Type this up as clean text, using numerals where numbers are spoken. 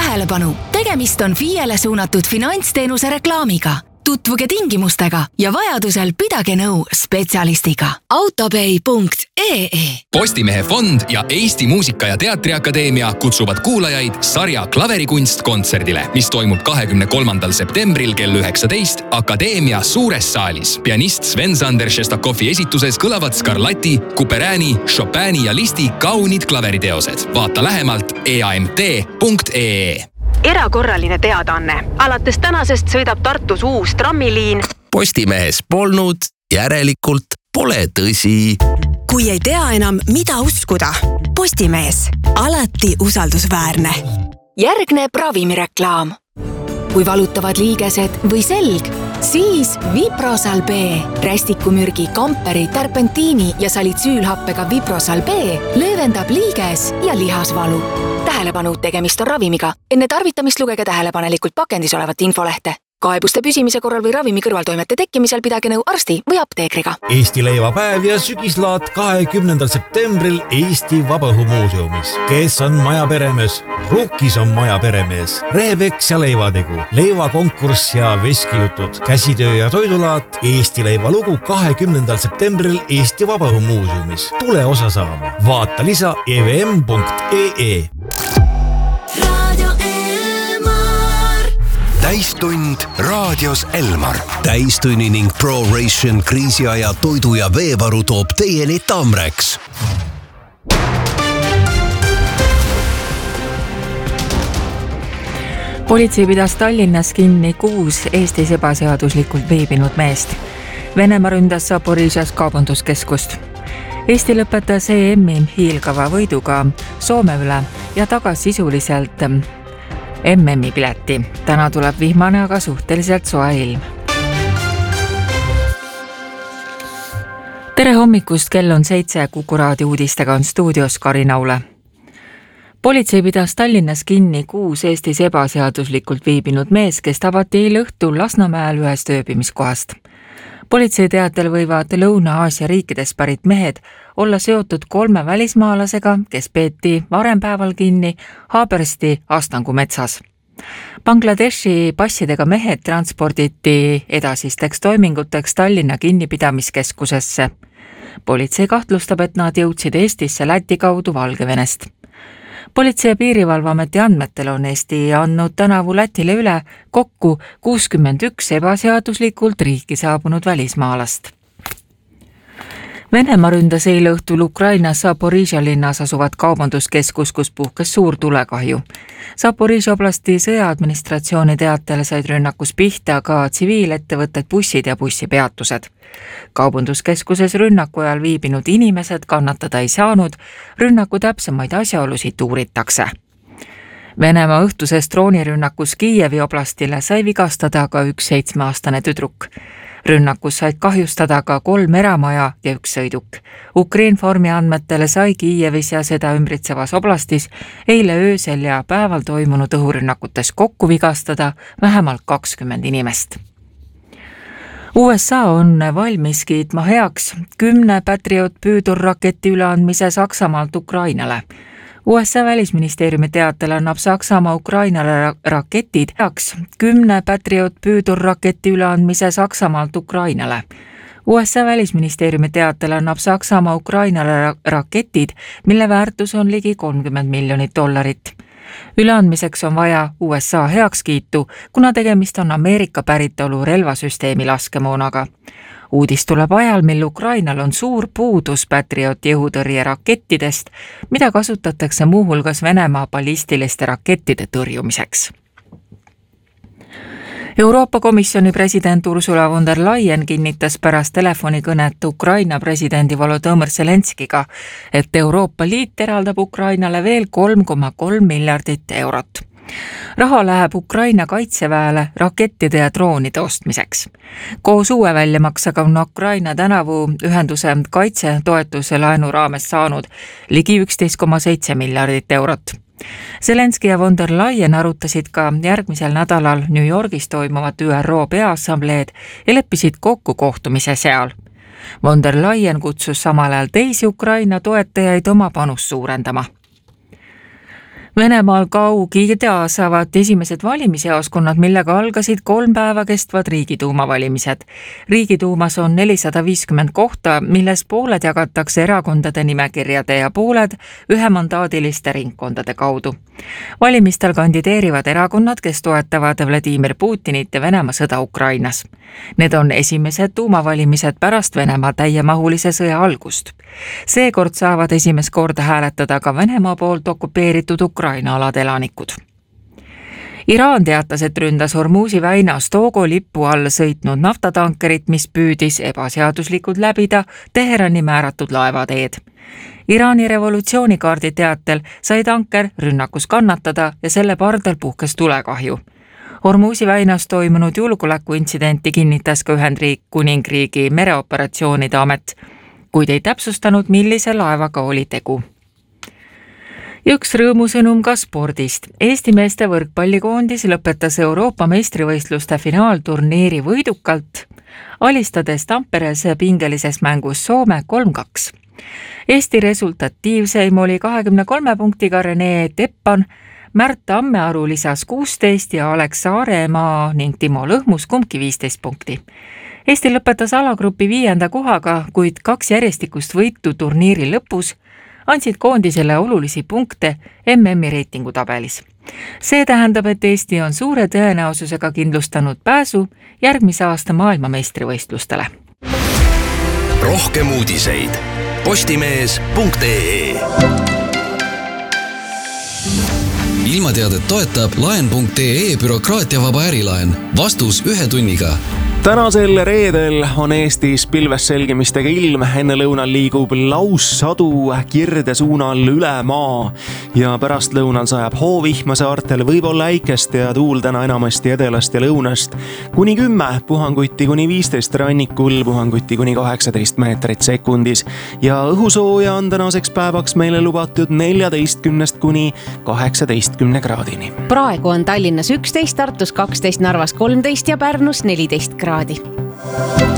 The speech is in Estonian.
Tähelepanu! Tegemist on FIEle suunatud finantsteenuse reklaamiga. Tutvuge tingimustega ja vajadusel pidage nõu spetsialistiga. Autopay.ee Postimehe fond ja Eesti Muusika- ja Teatriakadeemia kutsuvad kuulajaid sarja Klaverikunst kontserdile, mis toimub 23. septembril kell 19 Akadeemia suures saalis. Pianist Sven-Sander Šestakovi esituses kõlavad Scarlatti, Couperini, Chopini ja Listi kaunid klaveriteosed. Vaata lähemalt eamt.ee. Erakorraline teadaanne. Alates tänasest sõidab Tartus uus trammiliin. Postimehes polnud, järelikult pole tõsi. Kui ei tea enam, mida uskuda. Postimees. Alati usaldusväärne. Järgneb ravimireklaam. Kui valutavad liigesed või selg, siis Viprosal B. Rästikumürgi, kamperi, terpentiini ja salitsüülhappega Viprosal B löövendab liiges ja lihasvalu. Tähelepanu, tegemist on ravimiga. Enne tarvitamist lugege tähelepanelikult pakendis olevat infolehte. Kaebuste püsimise korral või ravimi kõrvaltoimete tekkimisel pidage nõu arsti või apteekriga. Eesti leivapäev ja sügislaat 20. septembril Eesti Vabaõhumuuseumis. Kes on maja peremees? Rukkis on maja peremees. Rehepeks ja leivategu, leivakonkurss ja veskijutud, käsitöö ja toidulaat, Eesti leivalugu 20. septembril Eesti Vabaõhumuuseumis. Tule osa saama. Vaata lisa evm.ee. Täistund raadios Elmar. Täistunni ning ProRation kriisiaja toidu ja veevaru toob teieni Tamreks. Politsei pidas Tallinnas kinni 6 Eestis ebaseaduslikult veebinud meest. Venemaa ründas Zaporižžjas kaubanduskeskust. Eesti lõpetas EM-i hiilgava võiduga Soome üle ja tagas sisuliselt MM-i pileti. Täna tuleb vihmane, aga suhteliselt soe ilm. Tere hommikust, kell on 7, Kuku raadio uudistega on stuudios Karin Aule. Politsei pidas Tallinnas kinni 6 Eestis ebaseaduslikult viibinud mees, kes tabati eile õhtul Lasnamäel ühest ööbimiskohast. Politsei teatel võivad Lõuna-Aasia riikides pärit mehed olla seotud 3 välismaalasega, kes peeti varem päeval kinni Haabersti Astangu metsas. Bangladeshi passidega mehed transporditi edasisteks toiminguteks Tallinna kinnipidamiskeskusesse. Politsei kahtlustab, et nad jõudsid Eestisse Läti kaudu Valgevenest. Politsei- ja Piirivalveameti andmetel on Eesti andnud tänavu Lätile üle kokku 61 ebaseaduslikult riiki saabunud välismaalast. Venemaa ründas eile õhtul Ukrainas Zaporižžja linnas asuvat kaubanduskeskus, kus puhkes suur tulekahju. Zaporižžja oblasti sõjaadministratsiooni teatel said rünnakus pihta ka tsiviilettevõtted, bussid ja bussipeatused. Kaubanduskeskuses rünnaku ajal viibinud inimesed kannatada ei saanud, rünnaku täpsemaid asjaolusid uuritakse. Venemaa õhtusest droonirünnakus Kiievi oblastile sai vigastada ka üks 7-aastane tüdruk. Rünnakus said kahjustada ka 3 eramaja ja 1 sõiduk. Ukrinformi andmetele sai Kiievis ja seda ümbritsevas oblastis eile öösel ja päeval toimunud õhurünnakutes kokku vigastada vähemalt 20 inimest. USA on valmis kiitma heaks 10 Patriot püüdurraketi üleandmise Saksamaalt Ukrainale. USA välisministeeriumi teatel annab Saksamaa Ukrainale raketid heaks 10 Patriot püüdurraketi üleandmise Saksamaalt Ukrainale. USA välisministeeriumi teatel annab Saksamaa Ukrainale raketid, mille väärtus on ligi $30 miljonit. Üleandmiseks on vaja USA heakskiitu, kuna tegemist on Ameerika päritolu relvasüsteemi laskemoonaga. Uudis tuleb ajal, mil Ukrainal on suur puudus Patrioti õhutõrje rakettidest, mida kasutatakse muuhulgas Venemaa ballistiliste rakettide tõrjumiseks. Euroopa Komisjoni president Ursula von der Leyen kinnitas pärast telefonikõnet Ukraina presidendi Volodõmõr Zelenskiga, et Euroopa Liit eraldab Ukrainale veel 3,3 miljardit eurot. Raha läheb Ukraina kaitseväele rakettide ja droonide ostmiseks. Koos uue väljamaksega on Ukraina tänavu ühenduse kaitsetoetuse laenu raames saanud ligi 11,7 miljardit eurot. Zelenski ja von der Leyen arutasid ka järgmisel nädalal New Yorgis toimuvat ÜRO peaassambleed ja leppisid kokku kohtumise seal. Von der Leyen kutsus samal ajal teisi Ukraina toetajaid oma panust suurendama. Venemaal Kaug-Idas avati esimesed valimisjaoskonnad, millega algasid 3 päeva kestvad riigiduuma valimised. Riigiduumas on 450 kohta, milles pooled jagatakse erakondade nimekirjade ja pooled ühemandaadiliste ringkondade kaudu. Valimistel kandideerivad erakonnad, kes toetavad Vladimir Putinit ja Venemaa sõda Ukrainas. Need on esimesed duumavalimised pärast Venemaa täiemahulise sõja algust. Seekord saavad esimest korda hääletada ka Venemaa poolt okupeeritud Ukraina alad elanikud. Iraan teatas, et ründas Hormuzi väinas Togo lipu all sõitnud naftatankerit, mis püüdis ebaseaduslikult läbida Teherani määratud laevateed. Iraani revolutsioonikaardi teatel sai tanker rünnakus kannatada ja selle pardal puhkes tulekahju. Hormuzi väinas toimunud julgeolekuintsidenti kinnitas ka Ühendkuningriigi mereoperatsioonide amet, kuid ei täpsustanud, millise laevaga oli tegu. Ja üks rõõmusõnum ka spordist. Eesti meeste võrkpallikoondis lõpetas Euroopa meistrivõistluste finaalturniiri võidukalt, alistades Tamperes pingelises mängus Soome 3-2. Eesti resultatiivseim oli 23 punktiga Rene Teppan, Märt Ammearu lisas 16 ja Alex Saaremaa ning Timo Lõhmus kumbki 15 punkti. Eesti lõpetas alagrupi 5. kohaga, kuid 2 järjestikust võitu turniiri lõpus andsid koondisele olulisi punkte MM-i reitingutabelis. See tähendab, et Eesti on suure tõenäosusega kindlustanud pääsu järgmise aasta maailmameistrivõistlustele. Rohkem uudiseid postimees.ee. Ilmateadet toetab laen.ee bürokraatiavaba ärilaen. Vastus 1 tunniga. Tänasel reedel on Eestis pilves selgimistega ilm, enne lõunal liigub laussadu Kirde suunal üle maa ja pärast lõunal sajab hoovihma saartel, võib-olla äikest ja tuul täna enamasti edelast ja lõunast kuni 10, puhanguti kuni 15 rannikul, puhanguti kuni 18 meetrit sekundis ja õhusooja on tänaseks päevaks meile lubatud 14 kuni 18 kraadini. Praegu on Tallinnas 11, Tartus 12, Narvas 13 ja Pärnus 14 kraadi.